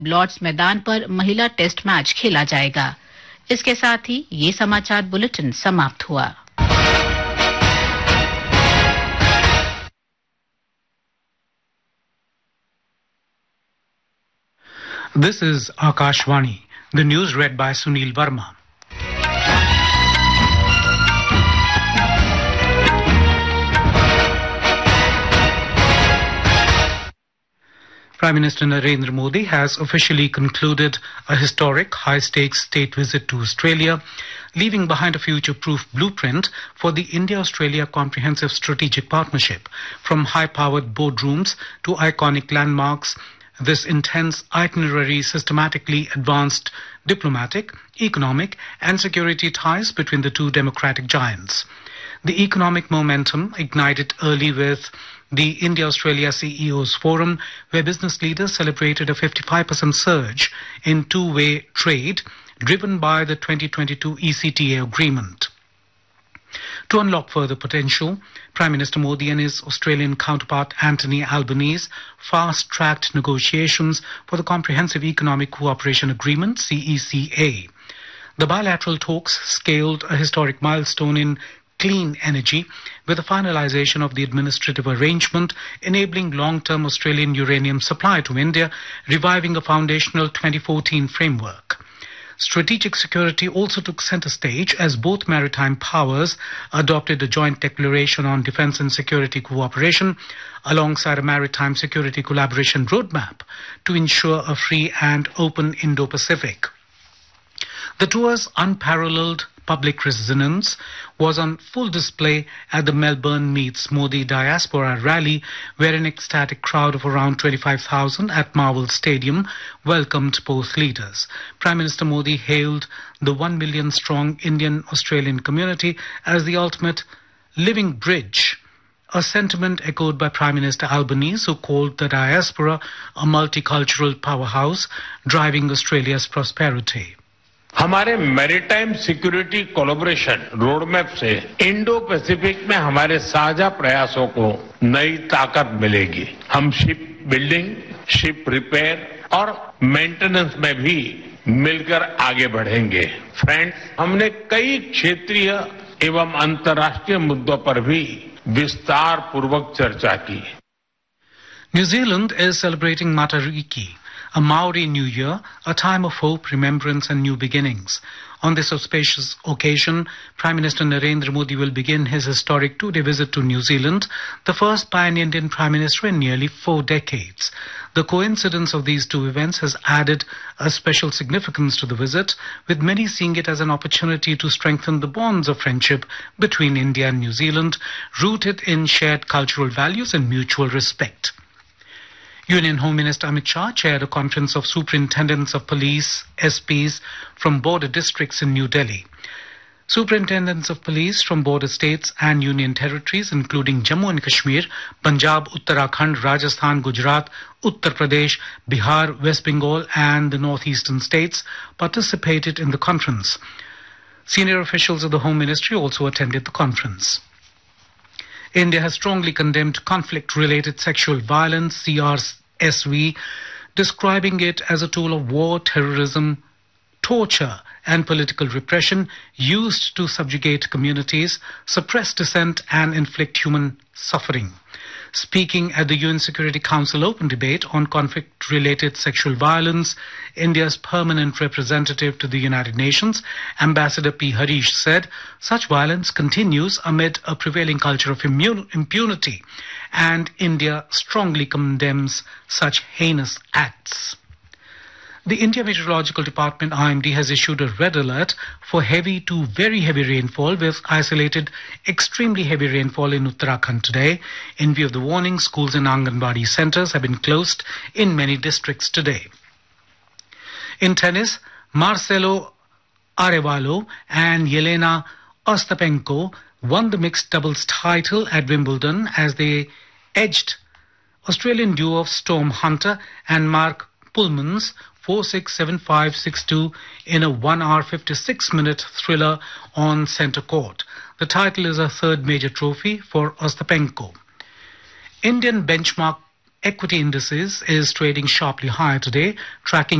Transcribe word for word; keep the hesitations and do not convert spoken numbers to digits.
Lord's मैदान पर महिला टेस्ट मैच खेला जाएगा। इसके साथ ही ये समाचार बुलेटिन समाप्त हुआ। This is Akashvani. The news read by Sunil Verma. Prime Minister Narendra Modi has officially concluded a historic high-stakes state visit to Australia, leaving behind a future-proof blueprint for the India-Australia Comprehensive Strategic Partnership. From high-powered boardrooms to iconic landmarks, this intense itinerary systematically advanced diplomatic, economic and security ties between the two democratic giants. The economic momentum ignited early with the India-Australia C E Os Forum, where business leaders celebrated a fifty-five percent surge in two-way trade, driven by the twenty twenty-two E C T A agreement. To unlock further potential, Prime Minister Modi and his Australian counterpart Anthony Albanese fast-tracked negotiations for the Comprehensive Economic Cooperation Agreement, C E C A. The bilateral talks scaled a historic milestone in clean energy with the finalization of the administrative arrangement enabling long-term Australian uranium supply to India, reviving a foundational twenty fourteen framework. Strategic security also took center stage as both maritime powers adopted a joint declaration on defense and security cooperation alongside a maritime security collaboration roadmap to ensure a free and open Indo-Pacific. The tour's unparalleled public resonance was on full display at the Melbourne Meets Modi Diaspora rally, where an ecstatic crowd of around twenty-five thousand at Marvel Stadium welcomed both leaders. Prime Minister Modi hailed the one million strong Indian-Australian community as the ultimate living bridge, a sentiment echoed by Prime Minister Albanese, who called the diaspora a multicultural powerhouse driving Australia's prosperity. हमारे maritime security collaboration roadmap से Indo Pacific में हमारे साझा प्रयासों को नई ताकत मिलेगी। हम शिप बिल्डिंग, शिप रिपेयर और मेंटेनेंस में भी मिलकर आगे बढ़ेंगे। फ्रेंड्स, हमने कई क्षेत्रीय एवं अंतर्राष्ट्रीय मुद्दों पर भी विस्तार पूर्वक चर्चा की। New Zealand is celebrating Matariki, a Maori New Year, a time of hope, remembrance and new beginnings. On this auspicious occasion, Prime Minister Narendra Modi will begin his historic two-day visit to New Zealand, the first pan-Indian Prime Minister in nearly four decades. The coincidence of these two events has added a special significance to the visit, with many seeing it as an opportunity to strengthen the bonds of friendship between India and New Zealand, rooted in shared cultural values and mutual respect. Union Home Minister Amit Shah chaired a conference of superintendents of police, S Ps, from border districts in New Delhi. Superintendents of police from border states and union territories, including Jammu and Kashmir, Punjab, Uttarakhand, Rajasthan, Gujarat, Uttar Pradesh, Bihar, West Bengal, and the northeastern states, participated in the conference. Senior officials of the Home Ministry also attended the conference. India has strongly condemned conflict-related sexual violence, C R S V, describing it as a tool of war, terrorism, torture and political repression used to subjugate communities, suppress dissent and inflict human suffering. Speaking at the U N Security Council open debate on conflict-related sexual violence, India's permanent representative to the United Nations, Ambassador P. Harish, said such violence continues amid a prevailing culture of impunity, and India strongly condemns such heinous acts. The India Meteorological Department I M D has issued a red alert for heavy to very heavy rainfall, with isolated extremely heavy rainfall in Uttarakhand today. In view of the warning, schools and Anganwadi centers have been closed in many districts today. In tennis, Marcelo Arevalo and Yelena Ostapenko won the mixed doubles title at Wimbledon as they edged Australian duo of Storm Hunter and Mark Pullmans four six, seven five, six two in a one hour fifty-six minute thriller on centre court. The title is a third major trophy for Ostapenko. Indian benchmark equity indices is trading sharply higher today, tracking